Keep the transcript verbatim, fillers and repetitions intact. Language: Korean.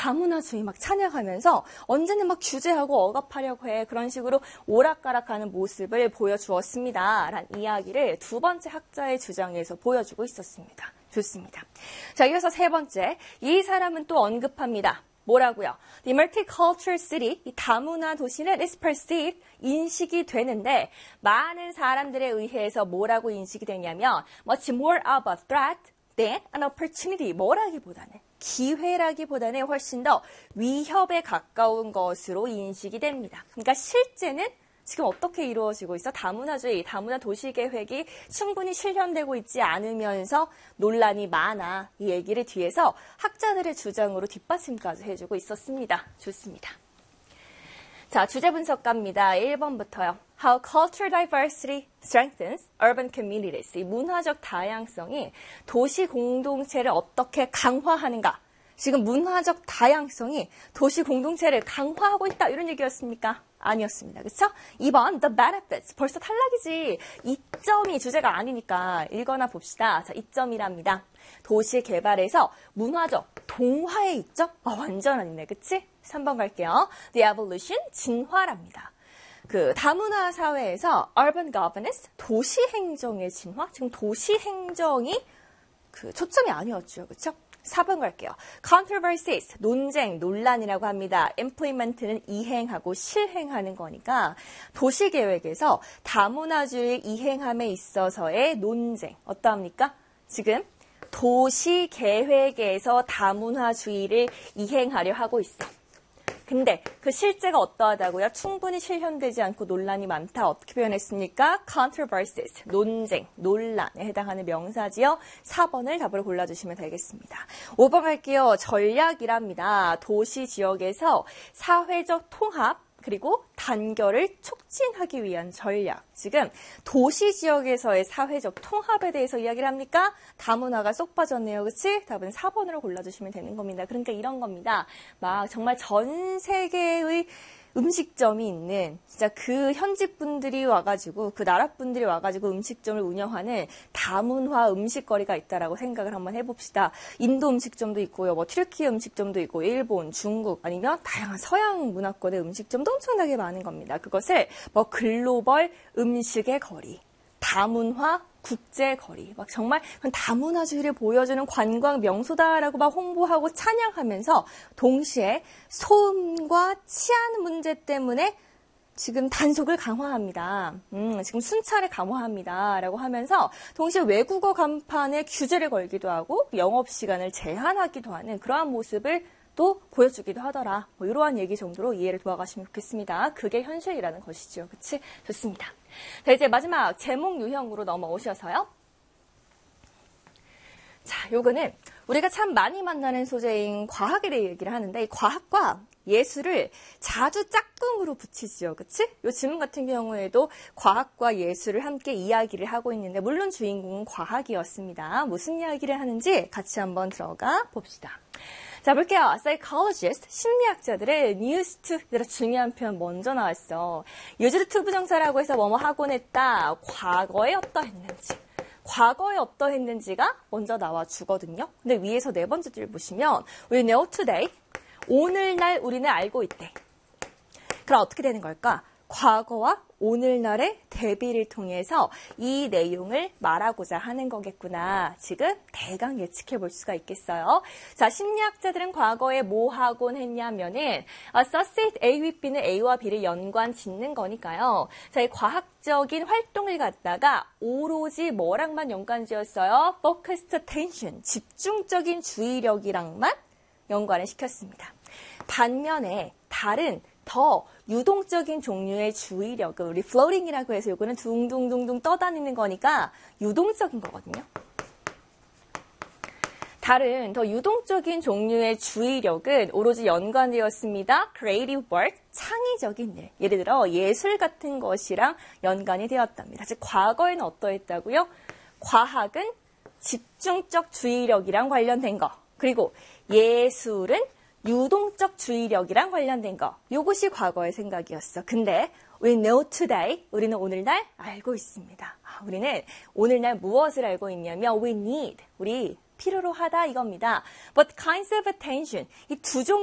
다문화주의 막 찬양하면서 언제는 막 규제하고 억압하려고 해. 그런 식으로 오락가락하는 모습을 보여주었습니다. 라는 이야기를 두 번째 학자의 주장에서 보여주고 있었습니다. 좋습니다. 자, 이어서 세 번째. 이 사람은 또 언급합니다. 뭐라고요? The multicultural city, 이 다문화 도시는 is perceived, 인식이 되는데 많은 사람들에 의해서 뭐라고 인식이 되냐면 much more of a threat than an opportunity. 뭐라기보다는 기회라기보다는 훨씬 더 위협에 가까운 것으로 인식이 됩니다. 그러니까 실제는 지금 어떻게 이루어지고 있어? 다문화주의, 다문화 도시계획이 충분히 실현되고 있지 않으면서 논란이 많아. 이 얘기를 뒤에서 학자들의 주장으로 뒷받침까지 해주고 있었습니다. 좋습니다. 자, 주제 분석 갑니다. 일 번부터요. How cultural diversity strengthens urban communities. 이 문화적 다양성이 도시 공동체를 어떻게 강화하는가? 지금 문화적 다양성이 도시 공동체를 강화하고 있다. 이런 얘기였습니까? 아니었습니다. 그렇죠? 이 번 the benefits. 벌써 탈락이지. 이점이 주제가 아니니까 읽거나 봅시다. 자, 이점이랍니다. 도시 개발에서 문화적 동화의 이점? 아, 완전 아니네. 그치? 삼 번 갈게요. The evolution, 진화랍니다. 그 다문화 사회에서 urban governance, 도시 행정의 진화? 지금 도시 행정이 그 초점이 아니었죠. 그렇죠? 사 번 갈게요. Controversies, 논쟁, 논란이라고 합니다. Implement는 이행하고 실행하는 거니까 도시계획에서 다문화주의 이행함에 있어서의 논쟁. 어떠합니까? 지금 도시계획에서 다문화주의를 이행하려 하고 있어. 근데 그 실제가 어떠하다고요? 충분히 실현되지 않고 논란이 많다. 어떻게 표현했습니까? Controversies, 논쟁, 논란에 해당하는 명사지요. 사 번을 답으로 골라주시면 되겠습니다. 오 번 갈게요. 전략이랍니다. 도시 지역에서 사회적 통합, 그리고 단결을 촉진하기 위한 전략. 지금 도시 지역에서의 사회적 통합에 대해서 이야기를 합니까? 다문화가 쏙 빠졌네요. 그치? 답은 사 번으로 골라주시면 되는 겁니다. 그러니까 이런 겁니다. 막 정말 전 세계의 음식점이 있는 진짜 그 현지 분들이 와가지고 그 나라 분들이 와가지고 음식점을 운영하는 다문화 음식거리가 있다라고 생각을 한번 해봅시다. 인도 음식점도 있고요, 뭐 튀르키예 음식점도 있고, 일본, 중국 아니면 다양한 서양 문화권의 음식점도 엄청나게 많은 겁니다. 그것을 뭐 글로벌 음식의 거리, 다문화 국제거리, 막 정말 다문화주의를 보여주는 관광 명소다라고 막 홍보하고 찬양하면서 동시에 소음과 치안 문제 때문에 지금 단속을 강화합니다. 음, 지금 순찰을 강화합니다. 라고 하면서 동시에 외국어 간판에 규제를 걸기도 하고 영업시간을 제한하기도 하는 그러한 모습을 또 보여주기도 하더라. 뭐 이러한 얘기 정도로 이해를 도와가시면 좋겠습니다. 그게 현실이라는 것이죠. 그치? 좋습니다. 자, 이제 마지막 제목 유형으로 넘어오셔서요. 자, 요거는 우리가 참 많이 만나는 소재인 과학에 대해 얘기를 하는데 이 과학과 예술을 자주 짝꿍으로 붙이지요. 그치? 요 질문 같은 경우에도 과학과 예술을 함께 이야기를 하고 있는데 물론 주인공은 과학이었습니다. 무슨 이야기를 하는지 같이 한번 들어가 봅시다. 자, 볼게요. psychologist, 심리학자들의 used to, 얘들아 중요한 표현 먼저 나왔어. used to 부정사라고 해서 뭐뭐 하곤 했다. 과거에 어떠했는지. 과거에 어떠했는지가 먼저 나와주거든요. 근데 위에서 네 번째 줄 보시면 we know today, 오늘날 우리는 알고 있대. 그럼 어떻게 되는 걸까? 과거와 오늘날의 대비를 통해서 이 내용을 말하고자 하는 거겠구나. 지금 대강 예측해 볼 수가 있겠어요. 자, 심리학자들은 과거에 뭐 하곤 했냐면은 associate A with B는 A와 B를 연관 짓는 거니까요. 자, 이 과학적인 활동을 갖다가 오로지 뭐랑만 연관 지었어요? focused attention, 집중적인 주의력이랑만 연관을 시켰습니다. 반면에 다른 더 유동적인 종류의 주의력은 우리 floating이라고 해서 이거는 둥둥둥둥 떠다니는 거니까 유동적인 거거든요. 다른 더 유동적인 종류의 주의력은 오로지 연관되었습니다. creative work, 창의적인 일. 예를 들어 예술 같은 것이랑 연관이 되었답니다. 즉 과거에는 어떠했다고요? 과학은 집중적 주의력이랑 관련된 거. 그리고 예술은 유동적 주의력이랑 관련된 거. 이것이 과거의 생각이었어. 근데 we know today, 우리는 오늘날 알고 있습니다. 아, 우리는 오늘날 무엇을 알고 있냐면 we need, 우리 필요로 하다 이겁니다. But kinds of attention, 이 두 종류